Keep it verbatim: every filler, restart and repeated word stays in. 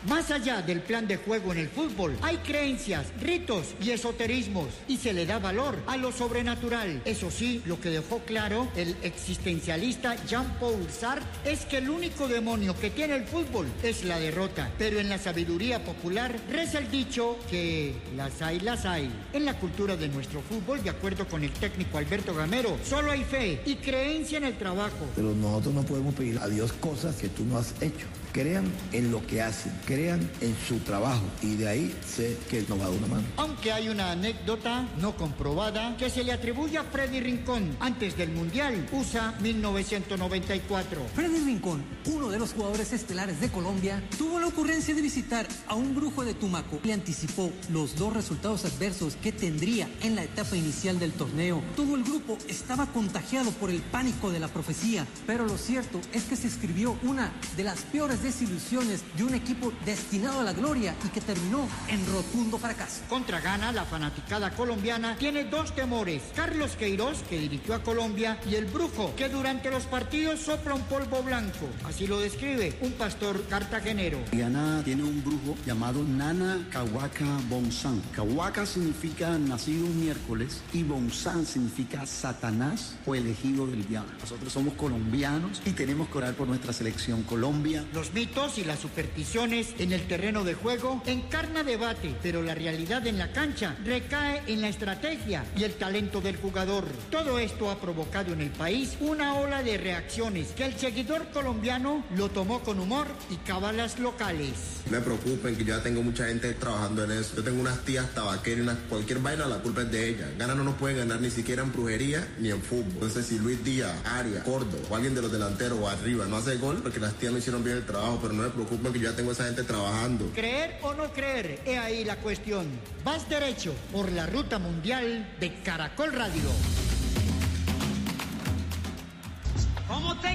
Más allá del plan de juego en el fútbol, hay creencias, ritos y esoterismos, y se le da valor a lo sobrenatural. Eso sí, lo que dejó claro el existencialista Jean-Paul Sartre es que el único demonio que tiene el fútbol es la derrota. Pero en la sabiduría popular reza el dicho que las hay, las hay. En la cultura de nuestro fútbol, de acuerdo con el técnico Alberto Gamero, solo hay fe y creencia en el trabajo. Pero nosotros no podemos pedir a Dios cosas que tú no has hecho. Crean en lo que hacen, crean en su trabajo, y de ahí sé que nos va a dar una mano. Aunque hay una anécdota no comprobada que se le atribuye a Freddy Rincón antes del Mundial U S A mil novecientos noventa y cuatro. Freddy Rincón, uno de los jugadores estelares de Colombia, tuvo la ocurrencia de visitar a un brujo de Tumaco. Le anticipó los dos resultados adversos que tendría en la etapa inicial del torneo. Todo el grupo estaba contagiado por el pánico de la profecía, pero lo cierto es que se escribió una de las peores desilusiones de un equipo destinado a la gloria y que terminó en rotundo fracaso. Contra Ghana, la fanaticada colombiana tiene dos temores: Carlos Queiroz, que dirigió a Colombia, y el brujo, que durante los partidos sopla un polvo blanco. Así lo describe un pastor cartagenero. Ghana tiene un brujo llamado Nana Kawaka Bonsan. Kawaka significa nacido un miércoles y Bonsan significa Satanás o elegido del diablo. Nosotros somos colombianos y tenemos que orar por nuestra selección Colombia. Los mitos y las supersticiones en el terreno de juego encarna debate, pero la realidad en la cancha recae en la estrategia y el talento del jugador. Todo esto ha provocado en el país una ola de reacciones que el seguidor colombiano lo tomó con humor y cábalas locales. Me preocupen, que yo ya tengo mucha gente trabajando en eso. Yo tengo unas tías tabaqueras y una, cualquier vaina, la culpa es de ellas. Ghana no nos puede ganar ni siquiera en brujería ni en fútbol. Entonces, si Luis Díaz, Arias, Cordo o alguien de los delanteros o arriba no hace gol, porque las tías no hicieron bien el trabajo, pero no me preocupen, que yo ya tengo esa gente trabajando. Creer o no creer, he ahí la cuestión. Vas derecho por la ruta mundial de Caracol Radio. ¿Cómo te